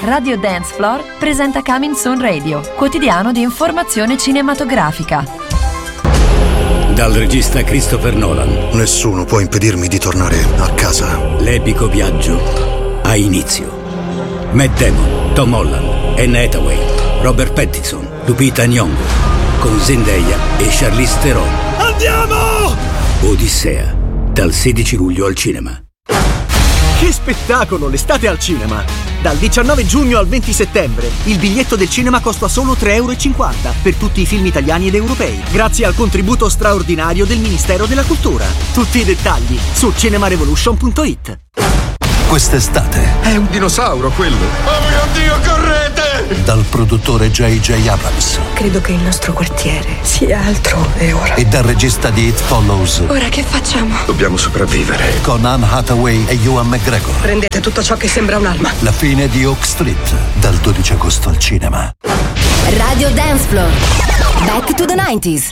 Radio Dance Floor presenta Coming Soon Radio, quotidiano di informazione cinematografica. Dal regista Christopher Nolan. Nessuno può impedirmi di tornare a casa. L'epico viaggio ha inizio. Matt Damon, Tom Holland, Anne Hathaway, Robert Pattinson, Lupita Nyong'o, con Zendaya e Charlize Theron. Andiamo! Odissea, dal 16 luglio al cinema. Che spettacolo, l'estate al cinema! Dal 19 giugno al 20 settembre il biglietto del cinema costa solo €3,50 per tutti i film italiani ed europei, grazie al contributo straordinario del Ministero della Cultura. Tutti i dettagli su cinemarevolution.it. Quest'estate è un dinosauro quello. Oh mio Dio, correte! Dal produttore J.J. Abrams. Credo che il nostro quartiere sia altrove ora. E dal regista di It Follows. Ora che facciamo? Dobbiamo sopravvivere. Con Anne Hathaway e Ewan McGregor. Prendete tutto ciò che sembra un'arma. La fine di Oak Street, dal 12 agosto al cinema. Radio Dance Floor. Back to the 90s.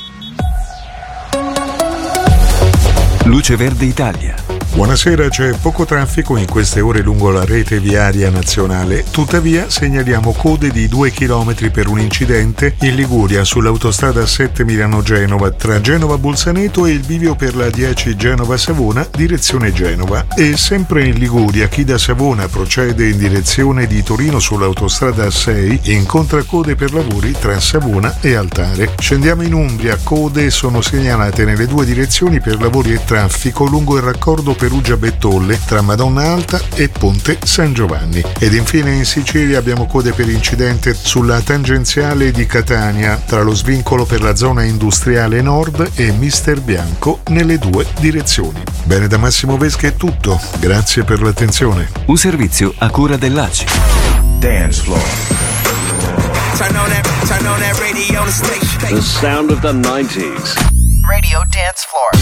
Luce Verde Italia. Buonasera, c'è poco traffico in queste ore lungo la rete viaria nazionale, tuttavia segnaliamo code di 2 km per un incidente in Liguria sull'autostrada 7 Milano-Genova tra Genova-Bulzaneto e il bivio per la 10 Genova-Savona direzione Genova. E sempre in Liguria chi da Savona procede in direzione di Torino sull'autostrada 6 incontra code per lavori tra Savona e Altare. Scendiamo in Umbria, code sono segnalate nelle due direzioni per lavori e traffico lungo il raccordo Perugia-Bettolle tra Madonna Alta e Ponte San Giovanni. Ed infine in Sicilia abbiamo code per incidente sulla tangenziale di Catania tra lo svincolo per la zona industriale nord e Mister Bianco nelle due direzioni. Bene, da Massimo Vesca è tutto, grazie per l'attenzione. Un servizio a cura dell'ACI. Dance Floor. Turn on that radio station. The sound of the 90s. Radio Dance Floor.